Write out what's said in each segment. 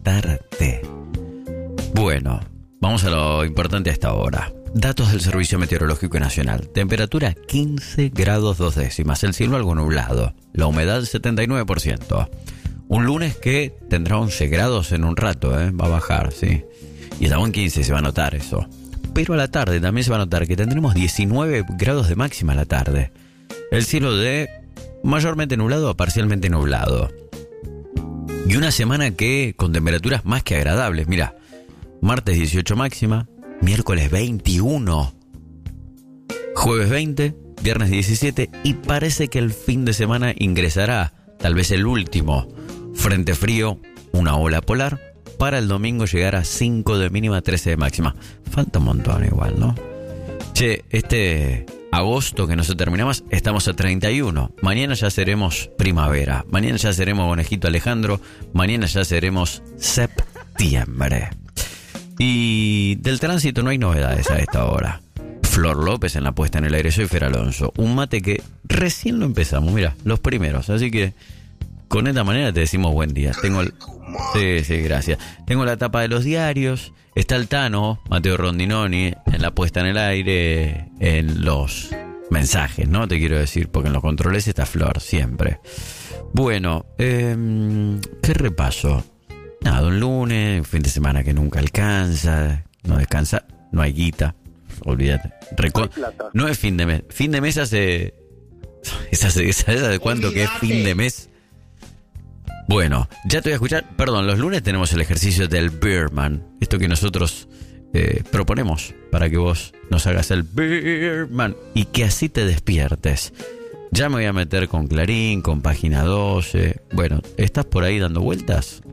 tarde. Bueno, vamos a lo importante a esta hora. Datos del Servicio Meteorológico Nacional. Temperatura 15 grados 2 décimas. El cielo algo nublado. La humedad 79%. Un lunes que tendrá 11 grados en un rato, va a bajar, sí. Y estamos en 15, se va a notar eso. Pero a la tarde también se va a notar que tendremos 19 grados de máxima a la tarde. El cielo de mayormente nublado a parcialmente nublado. Y una semana que con temperaturas más que agradables. Mira, martes 18 máxima, miércoles 21, jueves 20, viernes 17 y parece que el fin de semana ingresará, tal vez el último, frente frío, una ola polar, para el domingo llegar a 5 de mínima, 13 de máxima. Falta un montón igual, ¿no? Che, este agosto que no se terminamos, estamos a 31. Mañana ya seremos primavera, mañana ya seremos Conejito Alejandro, mañana ya seremos septiembre. Y del tránsito no hay novedades a esta hora. Flor López en la puesta en el aire, soy Fer Alonso. Un mate que recién lo empezamos, mira, los primeros. Así que con esta manera te decimos buen día. Sí, gracias. Tengo la tapa de los diarios. Está el Tano, Mateo Rondinoni, en la puesta en el aire, en los mensajes, ¿no? Te quiero decir, porque en los controles está Flor, siempre. Bueno, ¿qué repaso? Nada, un lunes, un fin de semana que nunca alcanza, no descansa, no hay guita, olvídate. No es fin de mes. Fin de mes hace... ¿Esa de cuánto que es fin de mes? Bueno, ya te voy a escuchar. Perdón, los lunes tenemos el ejercicio del Beerman. Esto que nosotros proponemos para que vos nos hagas el Beerman y que así te despiertes. Ya me voy a meter con Clarín, con Página 12. Bueno, ¿estás por ahí dando vueltas?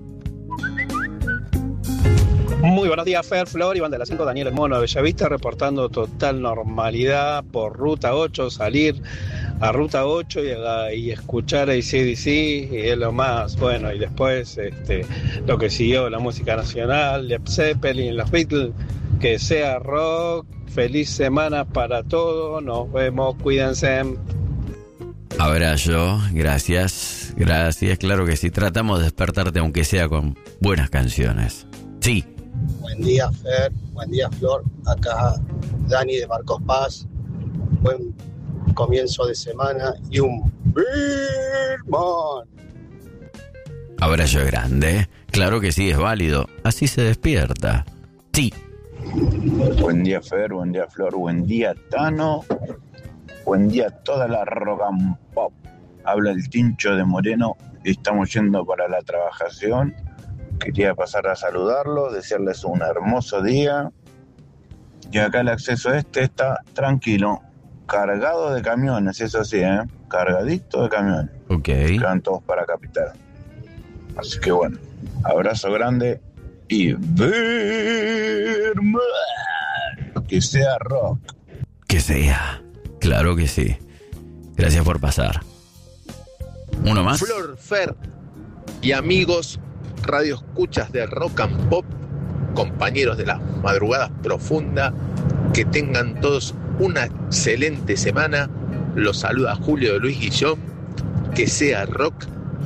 Muy buenos días, Fer, Flor, Iván de la 5, Daniel El Mono de Bellavista, reportando total normalidad por Ruta 8, salir a Ruta 8 y escuchar a AC/DC, y es lo más bueno. Y después lo que siguió, la música nacional, Led Zeppelin, los Beatles, que sea rock. Feliz semana para todos, nos vemos, cuídense. Abrazo, gracias, claro que sí, tratamos de despertarte aunque sea con buenas canciones. Sí. Buen día, Fer, buen día, Flor, acá Dani de Marcos Paz, buen comienzo de semana y un Birman. Abrazo grande, claro que sí, es válido, así se despierta. Sí. Buen día, Fer, buen día, Flor, buen día, Tano, buen día toda la rock and pop. Habla el Tincho de Moreno, estamos yendo para la trabajación. Quería pasar a saludarlos, desearles un hermoso día. Y acá el acceso está tranquilo, cargado de camiones, eso sí, cargadito de camiones. Ok. Que van todos para Capital. Así que bueno, abrazo grande y Birman. Que sea rock. Que sea, claro que sí. Gracias por pasar. ¿Uno más? Flor, Fer y amigos radio escuchas de Rock and Pop, compañeros de las madrugadas profundas, que tengan todos una excelente semana. Los saluda Julio de Luis Guillón, que sea rock.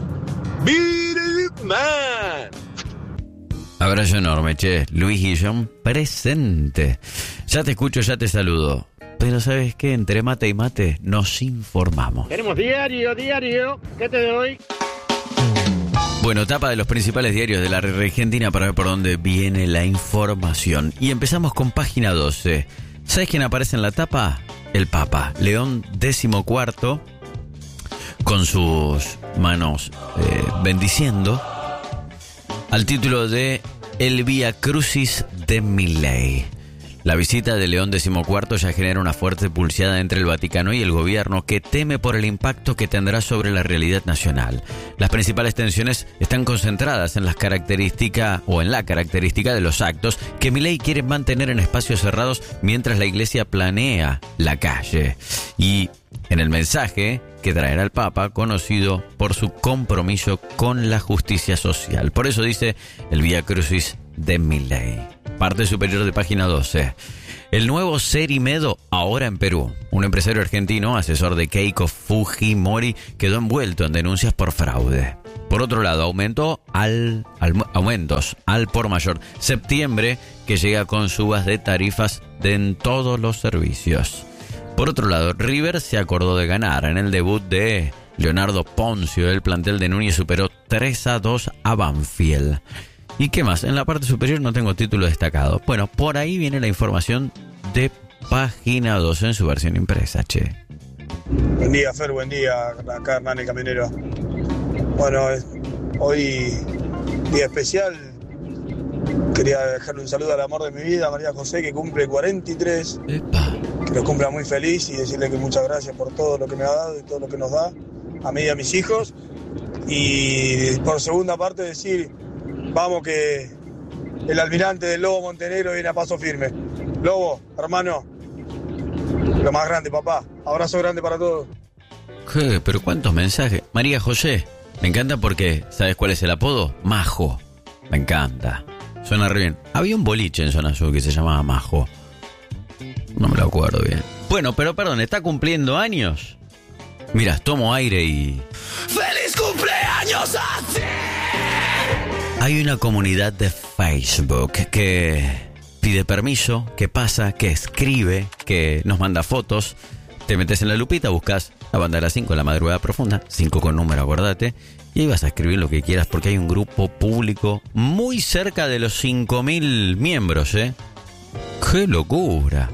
Birman. Abrazo enorme, che. Luis Guillón presente. Ya te escucho, ya te saludo. Pero ¿sabes qué? Entre mate y mate nos informamos. Tenemos diario. ¿Qué te doy? Bueno, tapa de los principales diarios de la Argentina para ver por dónde viene la información. Y empezamos con Página 12. ¿Sabes quién aparece en la tapa? El Papa, León XIV, con sus manos bendiciendo, al título de El Vía Crucis de Milei. La visita de León XIV ya genera una fuerte pulseada entre el Vaticano y el gobierno, que teme por el impacto que tendrá sobre la realidad nacional. Las principales tensiones están concentradas en la característica de los actos que Milei quiere mantener en espacios cerrados mientras la Iglesia planea la calle. Y en el mensaje que traerá el Papa, conocido por su compromiso con la justicia social. Por eso dice el Vía Crucis de Milei. Parte superior de Página 12. El nuevo Serimedo ahora en Perú. Un empresario argentino, asesor de Keiko Fujimori, quedó envuelto en denuncias por fraude. Por otro lado, aumentos al por mayor. Septiembre, que llega con subas de tarifas en todos los servicios. Por otro lado, River se acordó de ganar. En el debut de Leonardo Poncio, el plantel de Núñez superó 3-2 a Banfield. ¿Y qué más? En la parte superior no tengo título destacado. Bueno, por ahí viene la información de Página 2 en su versión impresa, che. Buen día, Fer, buen día. Acá Hernán el Camionero. Bueno, hoy día especial. Quería dejarle un saludo al amor de mi vida, María José, que cumple 43. ¡Epa! Que lo cumpla muy feliz y decirle que muchas gracias por todo lo que me ha dado y todo lo que nos da a mí y a mis hijos. Y por segunda parte decir, vamos que el almirante del Lobo Montenegro viene a paso firme. Lobo, hermano, lo más grande, papá. Abrazo grande para todos. ¿Qué? ¿Pero cuántos mensajes? María José, me encanta porque, ¿sabes cuál es el apodo? Majo. Me encanta. Suena re bien. Había un boliche en Zona Sur que se llamaba Majo. No me lo acuerdo bien. Bueno, pero perdón, ¿está cumpliendo años? Mira, tomo aire y... ¡Feliz cumpleaños a ti! Hay una comunidad de Facebook que pide permiso, que pasa, que escribe, que nos manda fotos. Te metes en la lupita, buscas La Banda de las 5, La Madrugada Profunda, 5 con número, acordate, y ahí vas a escribir lo que quieras porque hay un grupo público muy cerca de los 5.000 miembros, ¿eh? ¡Qué locura!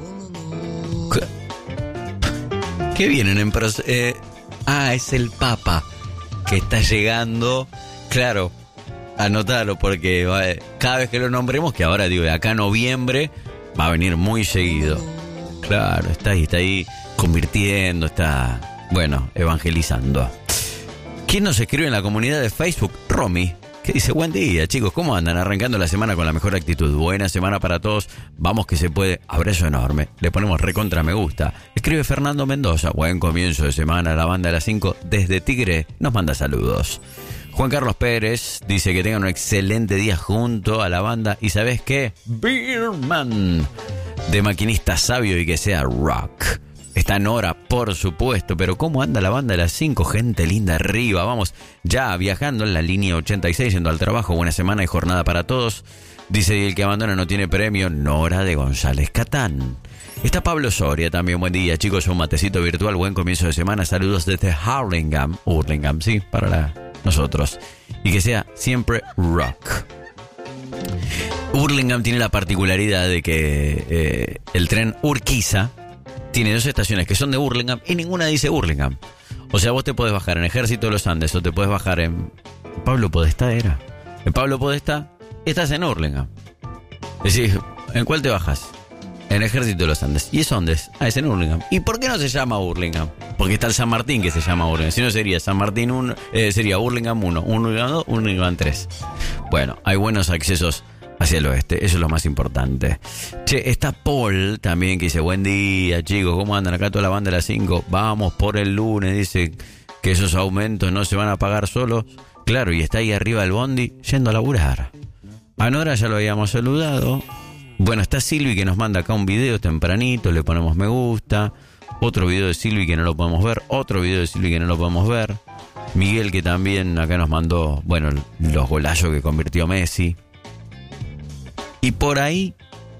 ¿Qué vienen en proceso? Es el Papa que está llegando. Claro, anotalo porque cada vez que lo nombremos, que ahora digo, de acá a noviembre, va a venir muy seguido. Claro, está ahí convirtiendo, está, bueno, evangelizando. ¿Quién nos escribe en la comunidad de Facebook? Romy, que dice, buen día chicos, ¿cómo andan? Arrancando la semana con la mejor actitud. Buena semana para todos, vamos que se puede. Abrazo enorme, le ponemos recontra me gusta. Escribe Fernando Mendoza, buen comienzo de semana, La Banda de las 5 desde Tigre, nos manda saludos. Juan Carlos Pérez dice que tengan un excelente día junto a la banda. ¿Y sabes qué? Beerman, de Maquinista Sabio y que sea rock. Está en hora, por supuesto, pero ¿cómo anda la Banda de las 5? Gente linda arriba, vamos ya viajando en la línea 86, yendo al trabajo. Buena semana y jornada para todos. Dice, el que abandona no tiene premio, Nora de González Catán. Está Pablo Soria también, buen día chicos, un matecito virtual, buen comienzo de semana. Saludos desde Hurlingham, sí, para nosotros. Y que sea siempre rock. Hurlingham tiene la particularidad de que el tren Urquiza tiene 2 estaciones que son de Hurlingham y ninguna dice Hurlingham. O sea, vos te podés bajar en Ejército de los Andes o te podés bajar en Pablo Podestá, ¿era? En Pablo Podestá estás en Hurlingham. Es decir, ¿en cuál te bajas? En Ejército de los Andes. ¿Y es dónde es? Es en Hurlingham. ¿Y por qué no se llama Hurlingham? Porque está el San Martín que se llama Hurlingham. Si no sería San Martín 1, sería Hurlingham 1, Hurlingham 2, Hurlingham 3. Bueno, hay buenos accesos hacia el oeste, eso es lo más importante. Che, está Paul también que dice, buen día chicos, ¿cómo andan? Acá toda la Banda de las 5, vamos por el lunes, dice que esos aumentos no se van a pagar solos. Claro, y está ahí arriba el bondi yendo a laburar. A Nora ya lo habíamos saludado. Bueno, está Silvi que nos manda acá un video tempranito, le ponemos me gusta. Otro video de Silvi que no lo podemos ver, otro video de Silvi que no lo podemos ver. Miguel que también acá nos mandó, bueno, los golazos que convirtió Messi. Y por ahí,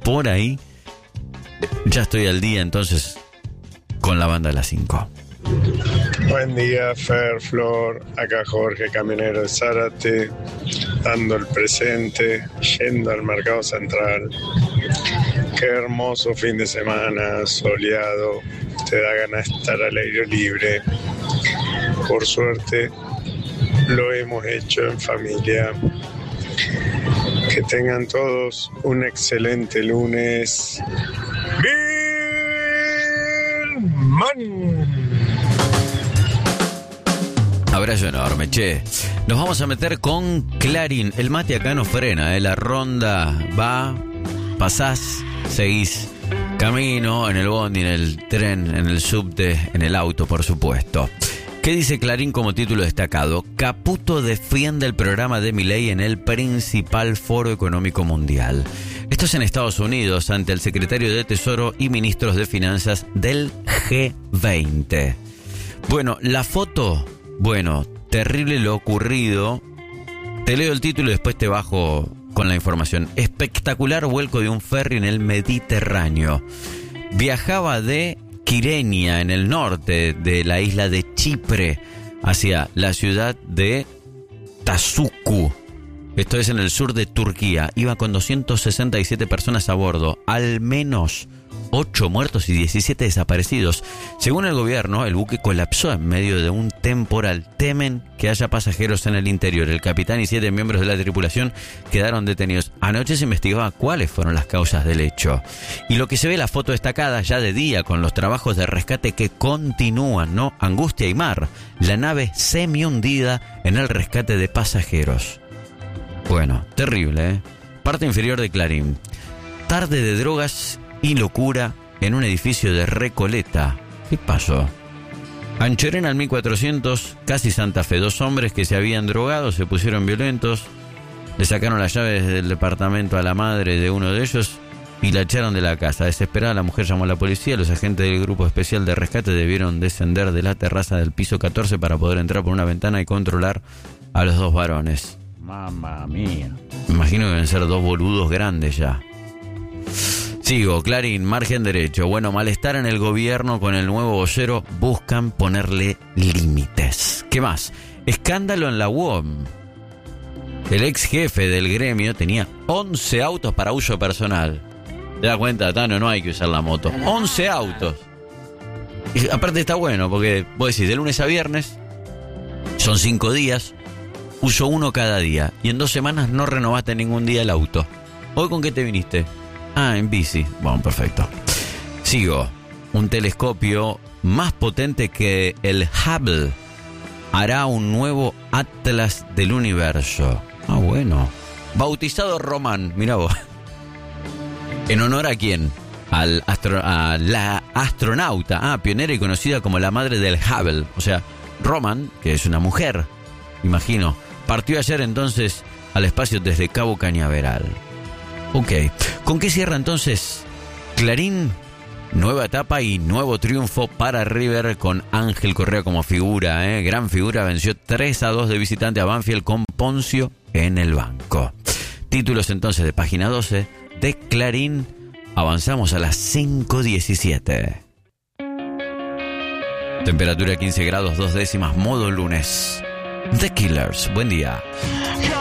ya estoy al día entonces con la Banda de las 5. Buen día, Fer, Flor, acá Jorge, camionero de Zárate, dando el presente, yendo al Mercado Central. Qué hermoso fin de semana, soleado, te da ganas de estar al aire libre. Por suerte, lo hemos hecho en familia. Que tengan todos un excelente lunes. ¡Birman! Abrazo enorme, che. Nos vamos a meter con Clarín. El mate acá no frena, la ronda va, pasás, seguís camino, en el bondi, en el tren, en el subte, en el auto, por supuesto. ¿Qué dice Clarín como título destacado? Caputo defiende el programa de Milei en el principal foro económico mundial. Esto es en Estados Unidos, ante el secretario de Tesoro y ministros de Finanzas del G20. Bueno, la foto, terrible lo ocurrido. Te leo el título y después te bajo con la información. Espectacular vuelco de un ferry en el Mediterráneo. Viajaba de Kyrenia, en el norte de la isla de Chipre, hacia la ciudad de Tasuku. Esto es en el sur de Turquía. Iba con 267 personas a bordo. Al menos 8 muertos y 17 desaparecidos. Según el gobierno, el buque colapsó en medio de un temporal. Temen que haya pasajeros en el interior. El capitán y 7 miembros de la tripulación quedaron detenidos. Anoche se investigaba cuáles fueron las causas del hecho. Y lo que se ve, la foto destacada ya de día, con los trabajos de rescate que continúan, ¿no? Angustia y mar. La nave semi hundida en el rescate de pasajeros. Bueno, terrible, ¿eh? Parte inferior de Clarín. Tarde de drogas y locura en un edificio de Recoleta. ¿Qué pasó? Anchorena al 1400, casi Santa Fe. 2 hombres que se habían drogado se pusieron violentos. Le sacaron las llaves del departamento a la madre de uno de ellos y la echaron de la casa. Desesperada, la mujer llamó a la policía. Los agentes del grupo especial de rescate debieron descender de la terraza del piso 14 para poder entrar por una ventana y controlar a los 2 varones. Mamma mía. Me imagino que deben ser 2 boludos grandes ya. Sigo, Clarín, margen derecho. Bueno, malestar en el gobierno con el nuevo vocero. Buscan ponerle límites. ¿Qué más? Escándalo en la UOM. El ex jefe del gremio tenía 11 autos para uso personal. ¿Te das cuenta, Tano? No hay que usar la moto. 11 autos. Y aparte está bueno, porque vos decís, de lunes a viernes, son 5 días, uso uno cada día. Y en 2 semanas no renovaste ningún día el auto. ¿Hoy con qué te viniste? Ah, en bici. Bueno, perfecto. Sigo. Un telescopio más potente que el Hubble hará un nuevo atlas del universo. Ah, bueno. Bautizado Román. Mirá vos. ¿En honor a quién? A la astronauta. Pionera y conocida como la madre del Hubble. O sea, Román, que es una mujer, imagino, partió ayer entonces al espacio desde Cabo Cañaveral. Ok. ¿Con qué cierra entonces Clarín? Nueva etapa y nuevo triunfo para River con Ángel Correa como figura, gran figura. Venció 3-2 de visitante a Banfield con Poncio en el banco. Títulos entonces de página 12 de Clarín. Avanzamos a las 5:17. Temperatura 15 grados 2 décimas, modo lunes. The Killers, buen día.